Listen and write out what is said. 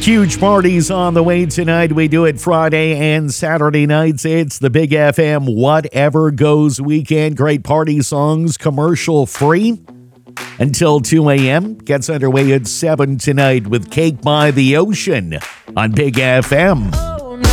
Huge parties on the way tonight. We do it Friday and Saturday nights. It's the Big FM Whatever Goes weekend. Great party songs, commercial free until 2 a.m. Gets underway at 7 tonight with Cake by the Ocean on Big FM.